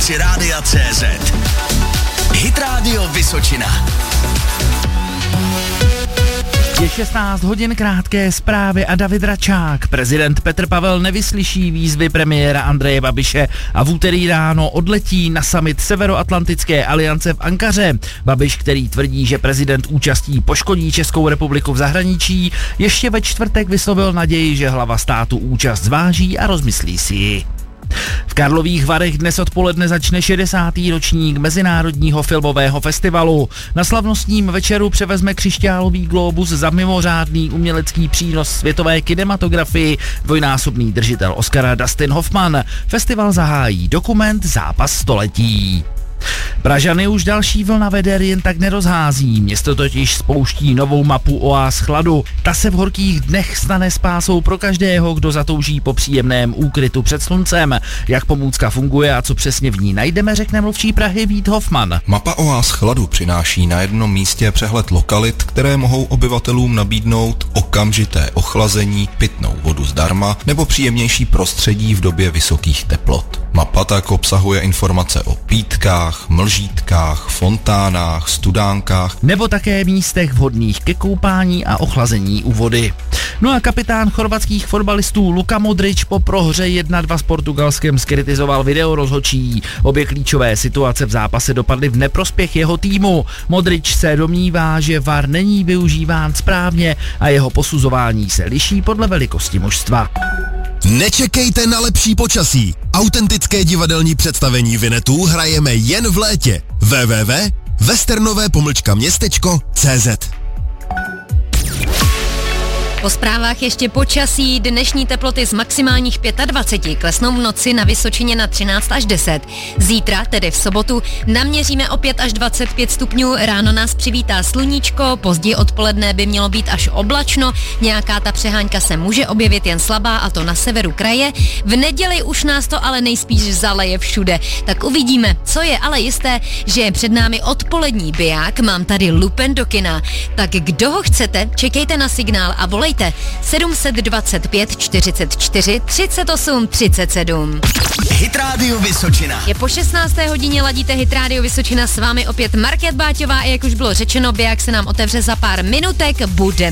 rámci Rádia CZ. Hit Radio Vysočina. Je 16 hodin, krátké zprávy a David Račák. Prezident Petr Pavel nevyslyší výzvy premiéra Andreje Babiše a v úterý ráno odletí na summit Severoatlantické aliance v Ankaře. Babiš, který tvrdí, že prezident účastí poškodí Českou republiku v zahraničí, ještě ve čtvrtek vyslovil naději, že hlava státu účast zváží a rozmyslí si ji. V Karlových Varech dnes odpoledne začne 60. ročník Mezinárodního filmového festivalu. Na slavnostním večeru převezme křišťálový glóbus za mimořádný umělecký přínos světové kinematografii dvojnásobný držitel Oscara Dustin Hoffman. Festival zahájí dokument Zápas století. Pražany už další vlna veder jen tak nerozhází, město totiž spouští novou mapu oáz chladu. Ta se v horkých dnech stane spásou pro každého, kdo zatouží po příjemném úkrytu před sluncem. Jak pomůcka funguje a co přesně v ní najdeme, řekne mluvčí Prahy Vít Hoffman. Mapa oáz chladu přináší na jednom místě přehled lokalit, které mohou obyvatelům nabídnout okamžité ochlazení, pitnou vodu zdarma nebo příjemnější prostředí v době vysokých teplot. Mapa tak obsahuje informace o pítkách, mlžítkách, fontánách, studánkách nebo také místech vhodných ke koupání a ochlazení u vody. No a kapitán chorvatských fotbalistů Luka Modrić po prohře 1-2 s Portugalskem zkritizoval video rozhodčí. Obě klíčové situace v zápase dopadly v neprospěch jeho týmu. Modrić se domnívá, že VAR není využíván správně a jeho posuzování se liší podle velikosti mužstva. Nečekejte na lepší počasí. Autentické divadelní představení Vinetů hrajeme jen v létě. www.westernové-městečko.cz. Po zprávách ještě počasí, dnešní teploty z maximálních 25 klesnou v noci na Vysočině na 13 až 10. Zítra, tedy v sobotu, naměříme opět až 25 stupňů, ráno nás přivítá sluníčko, později odpoledne by mělo být až oblačno, nějaká ta přehánka se může objevit jen slabá, a to na severu kraje. V neděli už nás to ale nejspíš zaleje všude, tak uvidíme. Co je ale jisté, že je před námi odpolední biják, mám tady lupen do kina. Tak kdo ho chcete, čekejte na signál a volejte 725 44 38 37. Hit Radio Vysočina. Je po 16. hodině, ladíte Hit Radio Vysočina, s vámi opět Markéta Báťová a jak už bylo řečeno, biják se nám otevře za pár minutek, bude